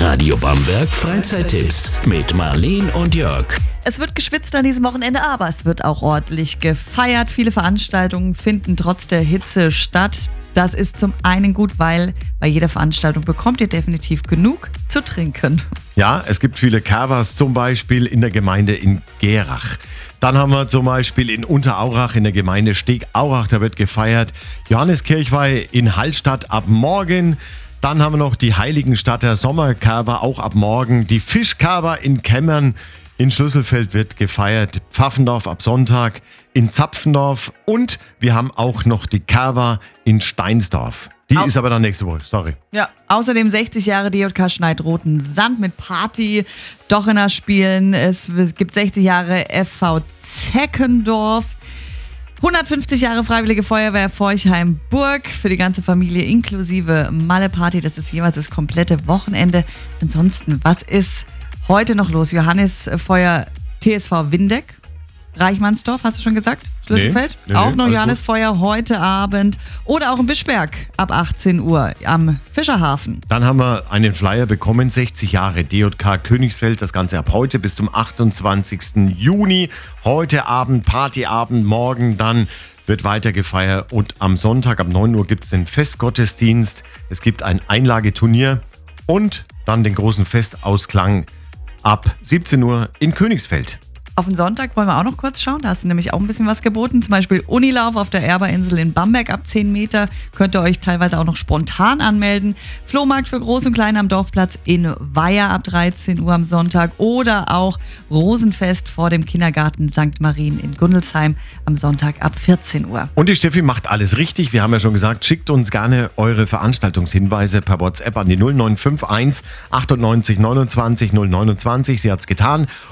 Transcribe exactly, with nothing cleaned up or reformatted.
Radio Bamberg Freizeittipps mit Marleen und Jörg. Es wird geschwitzt an diesem Wochenende, aber es wird auch ordentlich gefeiert. Viele Veranstaltungen finden trotz der Hitze statt. Das ist zum einen gut, weil bei jeder Veranstaltung bekommt ihr definitiv genug zu trinken. Ja, es gibt viele Carvers, zum Beispiel in der Gemeinde in Gerach. Dann haben wir zum Beispiel in Unteraurach in der Gemeinde Steg-Aurach, da wird gefeiert. Johanneskirchweih in Hallstatt ab morgen. Dann haben wir noch die Heiligenstadter Sommercarver, auch ab morgen. Die Fischcarver in Kemmern. In Schlüsselfeld wird gefeiert, Pfaffendorf ab Sonntag, in Zapfendorf und wir haben auch noch die Carver in Steinsdorf. Die Au- ist aber dann nächste Woche, sorry. Ja, außerdem sechzig Jahre D J K Schneid-Roten Sand mit Party, Dochener spielen. Es gibt sechzig Jahre F V Zeckendorf. hundertfünfzig Jahre Freiwillige Feuerwehr Forchheim-Burg für die ganze Familie inklusive Malle-Party. Das ist jeweils das komplette Wochenende. Ansonsten, was ist heute noch los? Johannisfeuer T S V Windeck, Reichmannsdorf, hast du schon gesagt? Schlüsselfeld? Nee, nee, auch nee, noch alles Johannisfeuer heute Abend. Oder auch in Bischberg ab achtzehn Uhr am Fischerhafen. Dann haben wir einen Flyer bekommen, sechzig Jahre D J K Königsfeld, das Ganze ab heute bis zum achtundzwanzigsten Juni. Heute Abend, Partyabend, morgen dann wird weiter gefeiert und am Sonntag ab neun Uhr gibt es den Festgottesdienst. Es gibt ein Einlageturnier und dann den großen Festausklang ab siebzehn Uhr in Königsfeld. Auf den Sonntag wollen wir auch noch kurz schauen. Da hast du nämlich auch ein bisschen was geboten. Zum Beispiel Unilauf auf der Erberinsel in Bamberg ab zehn Meter. Könnt ihr euch teilweise auch noch spontan anmelden. Flohmarkt für Groß und Klein am Dorfplatz in Weiher ab dreizehn Uhr am Sonntag. Oder auch Rosenfest vor dem Kindergarten Sankt Marien in Gundelsheim am Sonntag ab vierzehn Uhr. Und die Steffi macht alles richtig. Wir haben ja schon gesagt, schickt uns gerne eure Veranstaltungshinweise per WhatsApp an die null neun fünf eins achtundneunzig neunundzwanzig null neunundzwanzig. Sie hat's getan.